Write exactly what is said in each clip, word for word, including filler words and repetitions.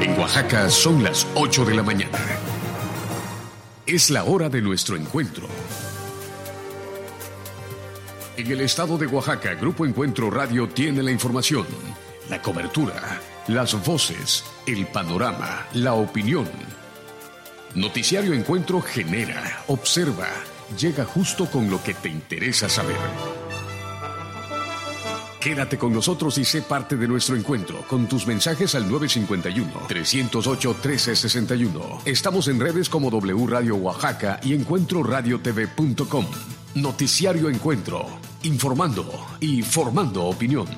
En Oaxaca son las ocho de la mañana. Es la hora de nuestro encuentro. En el estado de Oaxaca, Grupo Encuentro Radio tiene la información, la cobertura, las voces, el panorama, la opinión. Noticiario Encuentro genera, observa, llega justo con lo que te interesa saber. Quédate con nosotros y sé parte de nuestro encuentro con tus mensajes al nueve cinco uno, tres cero ocho, uno tres seis uno. Estamos en redes como W Radio Oaxaca y encuentro radio t v punto com. Noticiario Encuentro, informando y formando opinión.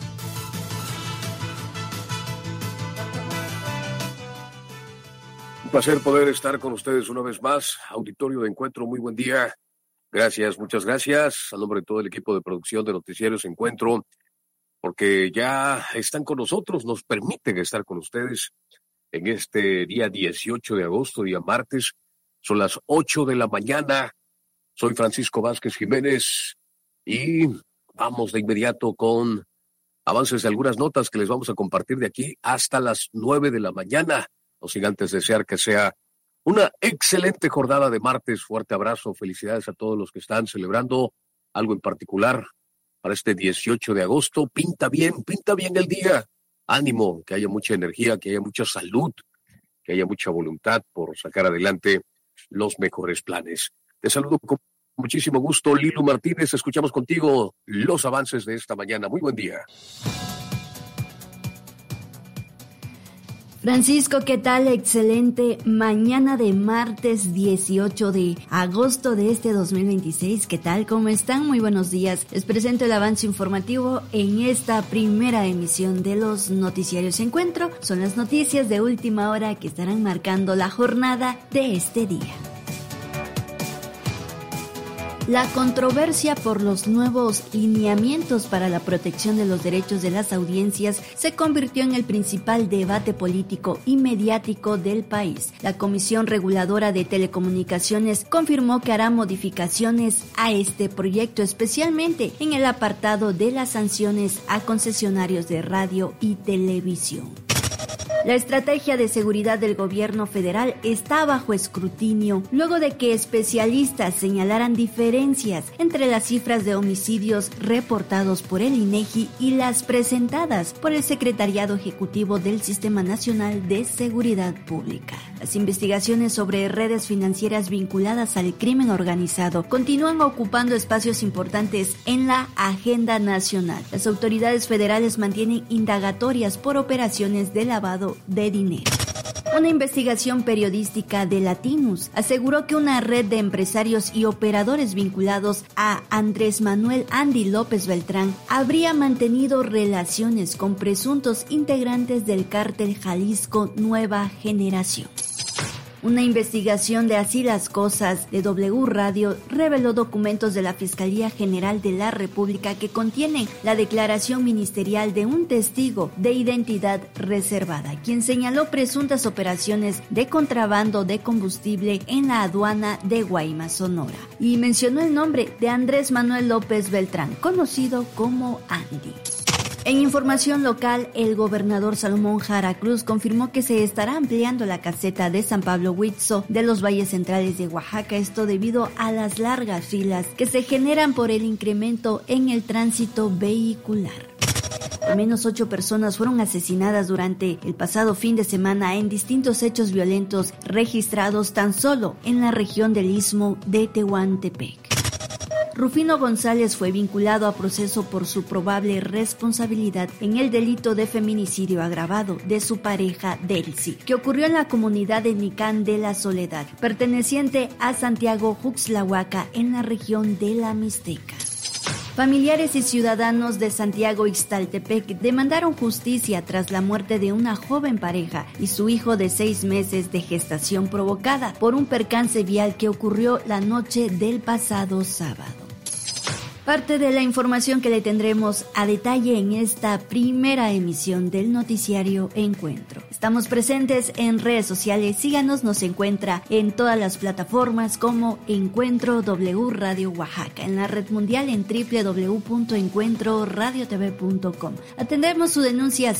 Un placer poder estar con ustedes una vez más. Auditorio de Encuentro, muy buen día. Gracias, muchas gracias. A nombre de todo el equipo de producción de Noticiarios Encuentro, porque ya están con nosotros, nos permiten estar con ustedes en este día dieciocho de agosto, día martes. Son las ocho de la mañana. Soy Francisco Vázquez Jiménez y vamos de inmediato con avances de algunas notas que les vamos a compartir de aquí hasta las nueve de la mañana. No sin antes desear que sea una excelente jornada de martes. Fuerte abrazo, felicidades a todos los que están celebrando algo en particular para este dieciocho de agosto. Pinta bien, pinta bien el día. Ánimo, que haya mucha energía, que haya mucha salud, que haya mucha voluntad por sacar adelante los mejores planes. Te saludo con muchísimo gusto, Lilu Martínez. Escuchamos contigo los avances de esta mañana. Muy buen día. Francisco, ¿qué tal? Excelente mañana de martes dieciocho de agosto de este dos mil veintiséis. ¿Qué tal? ¿Cómo están? Muy buenos días. Les presento el avance informativo en esta primera emisión de los Noticiarios Encuentro. Son las noticias de última hora que estarán marcando la jornada de este día. La controversia por los nuevos lineamientos para la protección de los derechos de las audiencias se convirtió en el principal debate político y mediático del país. La Comisión Reguladora de Telecomunicaciones confirmó que hará modificaciones a este proyecto, especialmente en el apartado de las sanciones a concesionarios de radio y televisión. La estrategia de seguridad del gobierno federal está bajo escrutinio luego de que especialistas señalaran diferencias entre las cifras de homicidios reportados por el INEGI y las presentadas por el Secretariado Ejecutivo del Sistema Nacional de Seguridad Pública. Las investigaciones sobre redes financieras vinculadas al crimen organizado continúan ocupando espacios importantes en la agenda nacional. Las autoridades federales mantienen indagatorias por operaciones de lavado de dinero. Una investigación periodística de Latinus aseguró que una red de empresarios y operadores vinculados a Andrés Manuel Andy López Beltrán habría mantenido relaciones con presuntos integrantes del cártel Jalisco Nueva Generación. Una investigación de Así las Cosas de W Radio reveló documentos de la Fiscalía General de la República que contienen la declaración ministerial de un testigo de identidad reservada, quien señaló presuntas operaciones de contrabando de combustible en la aduana de Guaymas, Sonora, y mencionó el nombre de Andrés Manuel López Beltrán, conocido como Andy. En información local, el gobernador Salomón Jara Cruz confirmó que se estará ampliando la caseta de San Pablo Huitzzo de los valles centrales de Oaxaca, esto debido a las largas filas que se generan por el incremento en el tránsito vehicular. Al menos ocho personas fueron asesinadas durante el pasado fin de semana en distintos hechos violentos registrados tan solo en la región del Istmo de Tehuantepec. Rufino González fue vinculado a proceso por su probable responsabilidad en el delito de feminicidio agravado de su pareja Delcy, que ocurrió en la comunidad de Nicán de la Soledad, perteneciente a Santiago Juxtlahuaca, en la región de la Mixteca. Familiares y ciudadanos de Santiago Ixtaltepec demandaron justicia tras la muerte de una joven pareja y su hijo de seis meses de gestación provocada por un percance vial que ocurrió la noche del pasado sábado. Parte de la información que le tendremos a detalle en esta primera emisión del Noticiario Encuentro. Estamos presentes en redes sociales, síganos, nos encuentra en todas las plataformas como Encuentro W Radio Oaxaca, en la red mundial en doble u doble u doble u punto encuentro radio t v punto com. Atendemos su denuncia